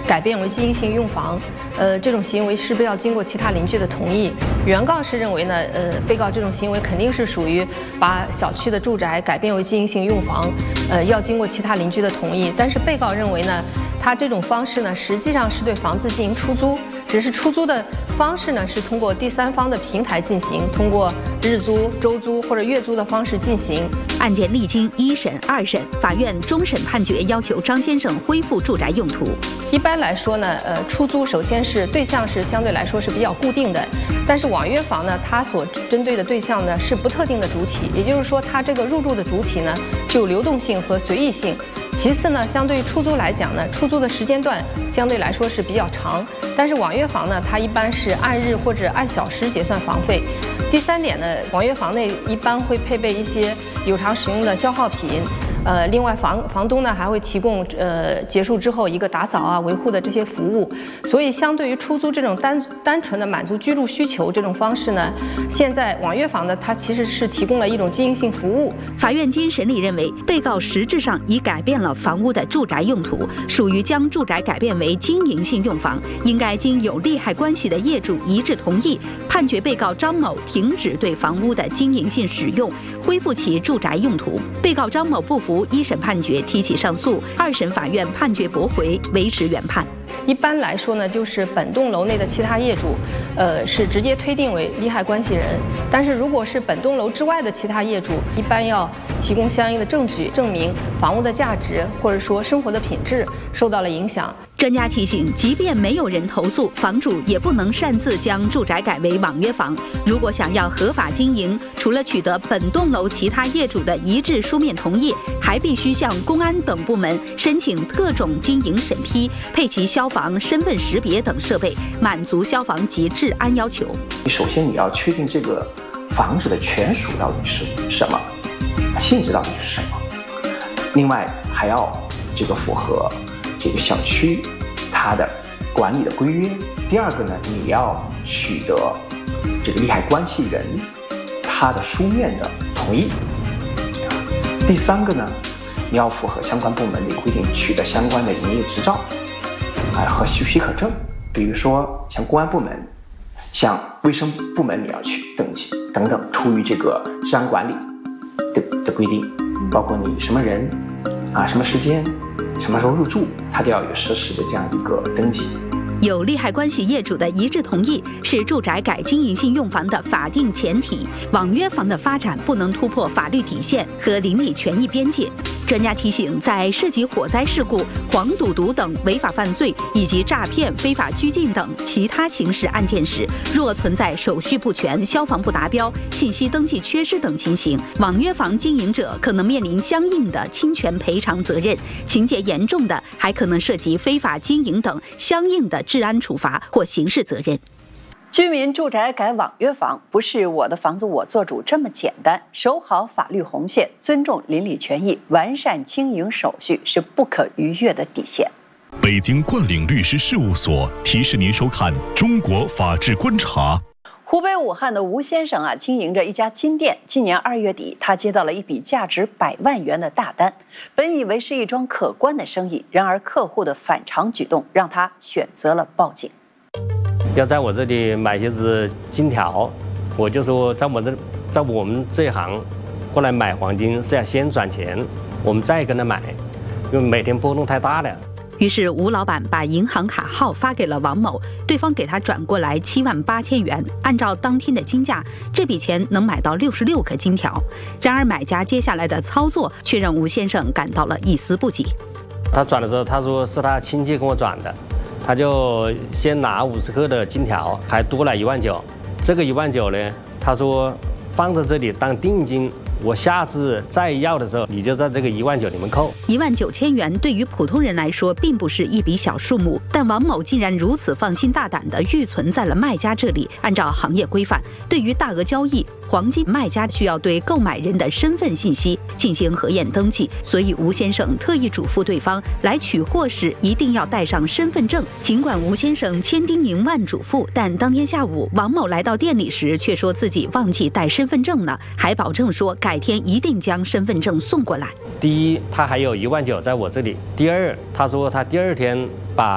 改变为经营性用房，这种行为是不是要经过其他邻居的同意？原告是认为呢，被告这种行为肯定是属于把小区的住宅改变为经营性用房，要经过其他邻居的同意。但是被告认为呢，他这种方式呢，实际上是对房子进行出租，只是出租的方式呢是通过第三方的平台进行，通过日租、周租或者月租的方式进行。 案件历经1审、2审，法院终审判决要求张先生恢复住宅用途。 一般来说呢，出租首先是对象是相对来说是比较固定的，但是网约房呢，它所针对的对象呢是不特定的主体，也就是说，它这个入住的主体呢具有流动性和随意性。其次呢，相对于出租来讲呢，出租的时间段相对来说是比较长，但是网约房呢，它一般是按日或者按小时结算房费。第三点呢，网约房内一般会配备一些有偿使用的消耗品。另外房东呢还会提供结束之后一个打扫啊、维护的这些服务，所以相对于出租这种单纯的满足居住需求这种方式呢，现在网约房呢它其实是提供了一种经营性服务。 法院经审理认为，被告实质上已改变了房屋的住宅用途，属于将住宅改变为经营性用房，应该经有利害关系的业主一致同意，判决被告张某停止对房屋的经营性使用，恢复其住宅用途。被告张某不服1审判决，提起上诉，2审法院判决驳回，维持原判。 一般来说呢，就是本栋楼内的其他业主，是直接推定为利害关系人。但是如果是本栋楼之外的其他业主，一般要提供相应的证据，证明房屋的价值或者说生活的品质受到了影响。 专家提醒，即便没有人投诉，房主也不能擅自将住宅改为网约房。如果想要合法经营，除了取得本栋楼其他业主的一致书面同意，还必须向公安等部门申请特种经营审批，配齐消防、身份识别等设备，满足消防及治安要求。 首先，你要确定这个房子的权属到底是什么，性质到底是什么。另外，还要这个符合这个小区它的管理的规约。第二个呢，你要取得这个利害关系人他的书面的同意。第三个呢，你要符合相关部门的规定，取得相关的营业执照和许可证。比如说像公安部门、像卫生部门，你要去登记等等，出于这个治安管理的规定，包括你什么人什么时间、什么时候入住，它都要有实时的这样一个登记。 有利害关系业主的一致同意是住宅改经营性用房的法定前提，网约房的发展不能突破法律底线和邻里权益边界。专家提醒，在涉及火灾事故、黄赌毒等违法犯罪以及诈骗、非法拘禁等其他刑事案件时，若存在手续不全、消防不达标、信息登记缺失等情形，网约房经营者可能面临相应的侵权赔偿责任，情节严重的还可能涉及非法经营等相应的治安处罚或刑事责任。 居民住宅改网约房，不是我的房子我做主这么简单。守好法律红线，尊重邻里权益，完善经营手续是不可逾越的底线。 北京冠岭律师事务所提示您收看《中国法治观察》。 湖北武汉的吴先生经营着一家金店。今年2月底，他接到了一笔价值100万元的大单，本以为是一桩可观的生意，然而客户的反常举动让他选择了报警。 要在我这里买些子金条，我就说在我们这一行，过来买黄金是要先转钱，我们再跟他买，因为每天波动太大了。 于是吴老板把银行卡号发给了王某，对方给他转过来78000元，按照当天的金价，这笔钱能买到66颗金条。然而买家接下来的操作却让吴先生感到了一丝不解。 他转的时候，他说是他亲戚跟我转的，他就先拿50克的金条，还多了19000。这个19000呢，他说放在这里当定金，我下次再要的时候，你就在这个19000里面扣。 19000元对于普通人来说并不是一笔小数目，但王某竟然如此放心大胆地预存在了卖家这里。按照行业规范，对于大额交易，黄金卖家需要对购买人的身份信息进行核验登记，所以吴先生特意嘱咐对方来取货时一定要带上身份证。尽管吴先生千叮咛万嘱咐，但当天下午王某来到店里时却说自己忘记带身份证了，还保证说改天一定将身份证送过来。 第一，他还有19000在我这里；第二，他说他第2天把